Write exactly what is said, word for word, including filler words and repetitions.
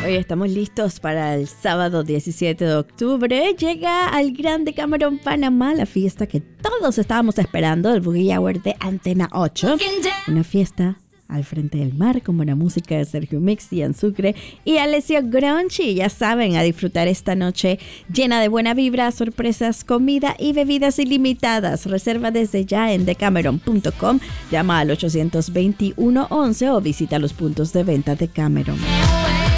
Hoy estamos listos para el sábado diecisiete de octubre. Llega al Gran Decameron Panamá la fiesta que todos estábamos esperando, el Boogie Hour de Antena ocho. Una fiesta al frente del mar con buena música de Sergio Mix y Sucre y Alessio Gronchi. Ya saben, a disfrutar esta noche llena de buena vibra, sorpresas, comida y bebidas ilimitadas. Reserva desde ya en decameron punto com, llama al ocho dos uno, once o visita los puntos de venta de Decameron.